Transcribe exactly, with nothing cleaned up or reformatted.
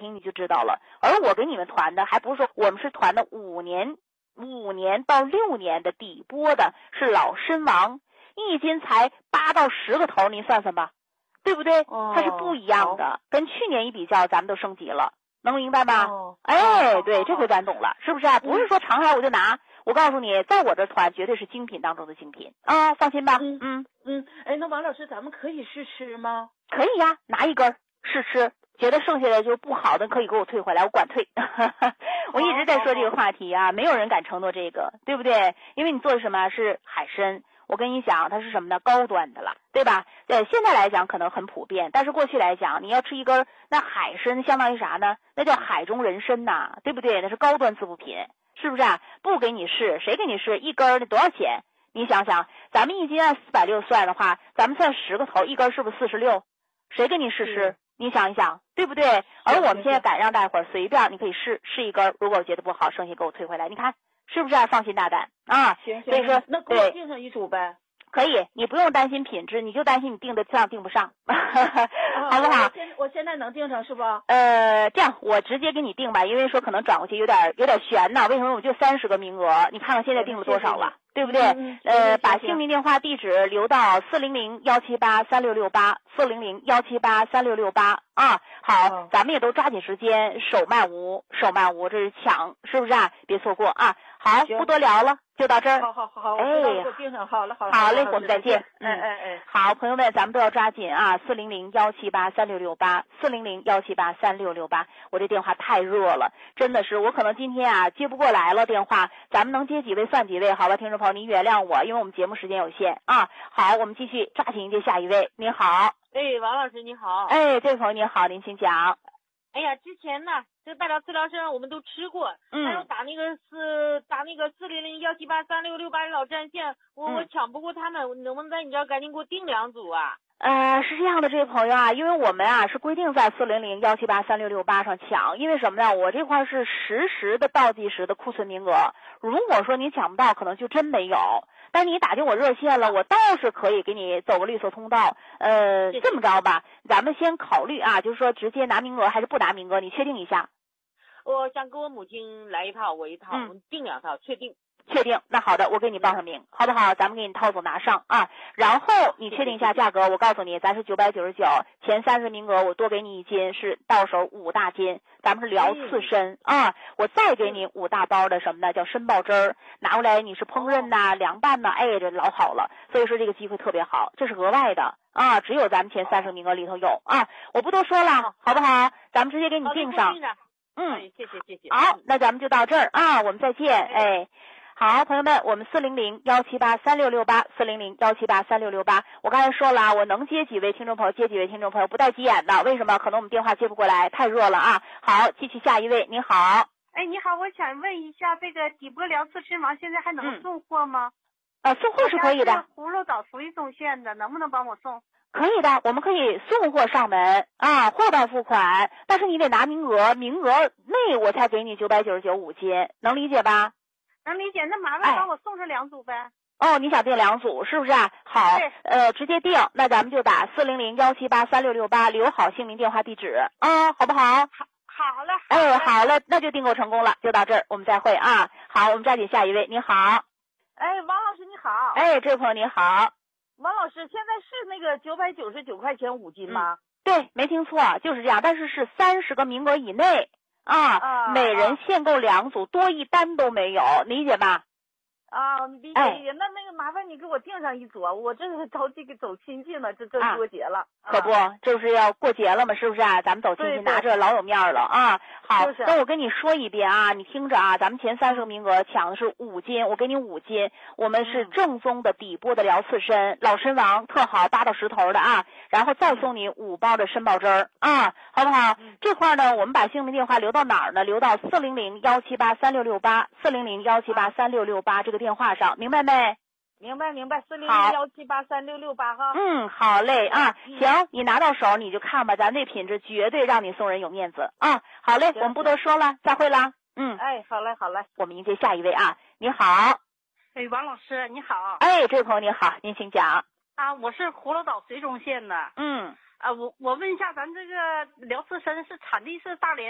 听你就知道了。而我给你们团的还不是说我们是团的五年五年到六年的底波的，是老参王，一斤才八到十个头，您算算吧，对不对？ 哦、 它是不一样的，跟去年一比较，咱们都升级了，能明白吗？ 哦、 哎， 哦、 对，这回咱懂了，是不是？不是说常来我就拿。我告诉你，在我这团绝对是精品当中的精品啊，放心吧。 嗯嗯嗯，哎，那王老师，咱们可以试吃吗？ 可以呀，拿一根试吃，觉得剩下的就不好的可以给我退回来，我管退。我一直在说这个话题啊，没有人敢承诺这个，对不对？因为你做的什么是海参，我跟你讲，它是什么呢？高端的了，对吧？对，现在来讲可能很普遍，但是过去来讲，你要吃一根那海参，相当于啥呢？那叫海中人参呐，对不对？那是高端自补品。是不是啊？不给你试，谁给你试？一根那多少钱？你想想，咱们一斤按四百六算的话，咱们算十个头，一根是不是四十六？谁给你试试？你想一想，对不对？而我们现在敢让大伙儿随便，你可以试试一根，如果我觉得不好，剩下给我退回来。你看是不是啊？放心大胆啊！ 行行， 所以说那给我订上一组呗。 可以，你不用担心品质，你就担心你订得上订不上，好不好？ 我现我现在能订上是不？ 呃，这样我直接给你订吧，因为说可能转过去有点有点悬呐。为什么我就三十个名额？你看看现在订了多少了，对不对？ 嗯、 呃，把姓名、电话、地址留到四零零幺七八三六六八四零零幺七八三六六八啊。好， 嗯、 咱们也都抓紧时间，手慢无，手慢无，这是抢，是不是啊？别错过啊！好，不多聊了，就到这儿。 好好好好， 哎， 我订上，好了好了。 好嘞，我们再见。 哎哎哎， 好，朋友们，咱们都要抓紧啊！四零零幺七八三六六八，四零零幺七八三六六八。我这电话太热了，真的是，我可能今天啊接不过来了电话，咱们能接几位算几位，好吧？听众朋友，您原谅我，因为我们节目时间有限啊。好，我们继续抓紧迎接下一位。您好。 哎，王老师你好。 哎，这位朋友您好，您请讲。 哎呀，之前呢，这大疗治疗参我们都吃过， 嗯， 还有打那个四打那个四零零幺七八三六六八老战线，我、嗯、我抢不过他们，能不能在你这儿赶紧给我订两组啊？ 呃，是这样的，这位朋友啊，因为我们啊是规定在四零零幺七八三六六八上抢，因为什么呢？我这块是实时的倒计时的库存名额，如果说你抢不到，可能就真没有。但你打进我热线了，我倒是可以给你走个绿色通道。呃，这么着吧，咱们先考虑啊，就是说直接拿名额还是不拿名额，你确定一下。 我想给我母亲来一套，我一套， 嗯、 我们订两套，确定。 确定，那好的，我给你报上名，好不好？咱们给你套组拿上啊，然后你确定一下价格，我告诉你，咱是九百九十九，前三十名额我多给你一斤，是到手五大斤，咱们是聊刺参啊，我再给你五大包的什么呢？叫参爆汁儿，拿过来你是烹饪呐、凉拌呐，哎，这老好了，所以说这个机会特别好，这是额外的啊，只有咱们前三十名额里头有啊，我不多说了，好不好？咱们直接给你订上。 嗯，谢谢谢谢。 好，那咱们就到这儿啊，我们再见，哎。好，朋友们，我们四零零幺七八三六六八，四零零幺七八三六六八。我刚才说了啊，我能接几位听众朋友，接几位听众朋友，不带急眼的。为什么？可能我们电话接不过来，太热了啊。好，继续下一位，你好。 哎，你好，我想问一下，这个底波疗刺参王现在还能送货吗？ 嗯、呃，送货是可以的。 葫芦岛随送县的，能不能帮我送？ 可以的，我们可以送货上门啊，货到付款，但是你得拿名额，名额内我才给你九百九十九五斤，能理解吧？ 能理解，那麻烦帮我送上两组呗。 哎、哦，你想订两组是不是啊？好，呃，直接订，那咱们就打四零零幺七八三六六八，留好姓名、电话、地址啊，好不好？ 好，好了。 哎，好了，那就订购成功了，就到这儿，我们再会啊。好，我们抓紧下一位，你好。 哎，王老师你好。 哎，这位朋友你好。 王老师，现在是那个九百九十九块钱五斤吗？ 嗯、对，没听错，就是这样，但是是三十个名额以内。啊, 啊，每人限购两组，啊、多一单都没有，理解吧？ 啊，理解理解。哎、那那个麻烦你给我订上一组，我这是着急给走亲戚呢，这这过节了。 啊、可不，这不是要过节了吗？是不是啊？咱们走亲戚拿着老有面了啊！好，那我跟你说一遍啊，你听着啊，咱们前三十个名额抢的是五斤，我给你五斤，我们是正宗的底波的疗刺参，老参王特好，八到十头的啊，然后再送你五包的参爆汁儿啊，好不好？嗯、这块呢，我们把姓名电话留到哪儿呢？留到四零零幺七八三六六八，四零零幺七八三六六八这个电话上，明白没？ 明白明白，四零零幺七八三六六八哈。 嗯，好嘞啊，行，你拿到手你就看吧，咱这品质绝对让你送人有面子啊。好嘞，我们不多说了，再会啦。嗯， 哎，好嘞好嘞， 我们迎接下一位啊，你好。 哎，王老师你好。 哎，这位朋友你好，您请讲。 啊，我是葫芦岛绥中县的。 嗯。 啊，我我问一下，咱这个辽刺参是产地是大连。